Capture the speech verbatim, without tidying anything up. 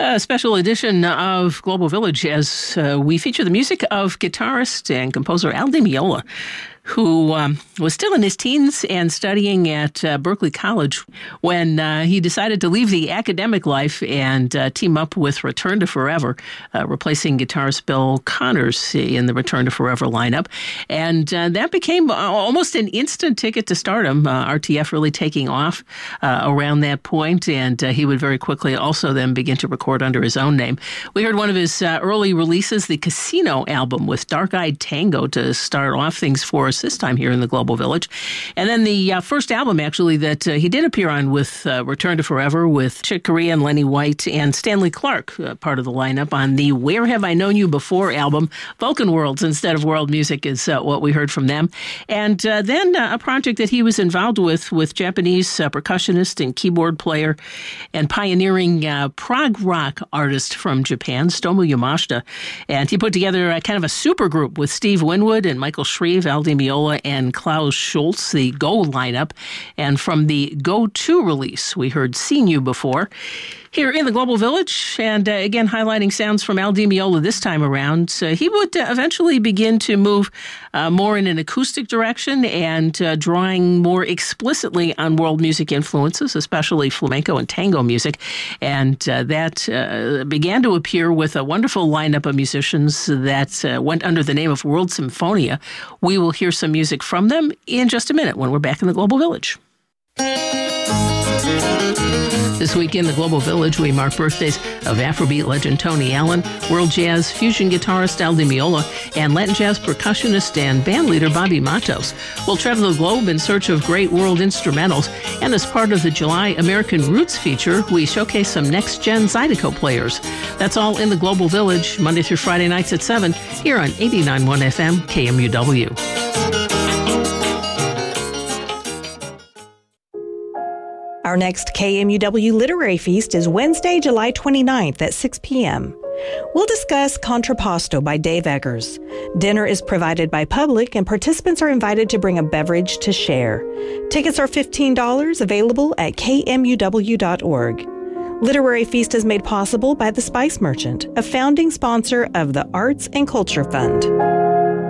A special edition of Global Village as uh, we feature the music of guitarist and composer Al Di Meola, who um, was still in his teens and studying at uh, Berklee College when uh, he decided to leave the academic life and uh, team up with Return to Forever, uh, replacing guitarist Bill Connors in the Return to Forever lineup. And uh, that became almost an instant ticket to stardom, uh, R T F really taking off uh, around that point, and uh, he would very quickly also then begin to record under his own name. We heard one of his uh, early releases, the Casino album with Dark Eyed Tango, to start off things for us this time here in the Global Village. And then the uh, first album, actually, that uh, he did appear on with uh, Return to Forever with Chick Corea and Lenny White and Stanley Clarke, uh, part of the lineup on the Where Have I Known You Before album. Vulcan Worlds instead of World Music is uh, what we heard from them. And uh, then uh, a project that he was involved with with Japanese uh, percussionist and keyboard player and pioneering uh, prog rock artist from Japan, Stomu Yamashita. And he put together a kind of a super group with Steve Winwood and Michael Shreve, Al Di Meola, and Klaus Schultz, the Go lineup. And from the Go two release, we heard Seen You Before here in the Global Village. And uh, again, highlighting sounds from Al Di Meola this time around. Uh, he would uh, eventually begin to move uh, more in an acoustic direction and uh, drawing more explicitly on world music influences, especially flamenco and tango music. And uh, that uh, began to appear with a wonderful lineup of musicians that uh, went under the name of World Symphonia. We will hear some music from them in just a minute when we're back in the Global Village. This week in the Global Village, we mark birthdays of Afrobeat legend Tony Allen, world jazz fusion guitarist Al Di Meola, and Latin jazz percussionist and bandleader Bobby Matos. We'll travel the globe in search of great world instrumentals, and as part of the July American Roots feature, we showcase some next-gen Zydeco players. That's all in the Global Village, Monday through Friday nights at seven, here on eighty-nine point one F M K M U W. Our next K M U W Literary Feast is Wednesday, July twenty-ninth at six p.m. We'll discuss Contrapposto by Dave Eggers. Dinner is provided by Public, and participants are invited to bring a beverage to share. Tickets are fifteen dollars, available at K M U W dot org. Literary Feast is made possible by The Spice Merchant, a founding sponsor of the Arts and Culture Fund.